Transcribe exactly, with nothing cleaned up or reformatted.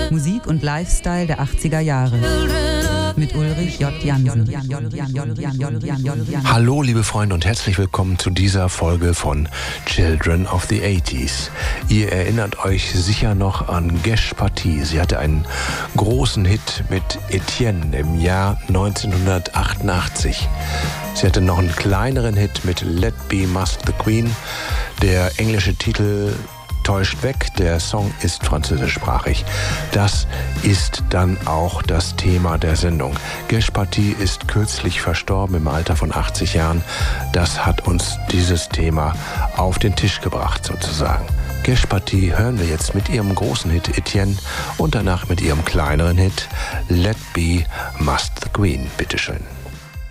Musik und Lifestyle der achtziger Jahre. Mit Ulrich J. Jansen. Hallo liebe Freunde und herzlich willkommen zu dieser Folge von Children of the eighties. Ihr erinnert euch sicher noch an Gesh Pati. Sie hatte einen großen Hit mit Etienne im Jahr neunzehnhundertachtundachtzig. Sie hatte noch einen kleineren Hit mit Let Be Must the Queen. Der englische Titel täuscht weg, der Song ist französischsprachig. Das ist dann auch das Thema der Sendung. Gesh Pati ist kürzlich verstorben im Alter von achtzig Jahren. Das hat uns dieses Thema auf den Tisch gebracht sozusagen. Gesh Pati hören wir jetzt mit ihrem großen Hit Etienne und danach mit ihrem kleineren Hit Let Be Must the Queen. Bitteschön.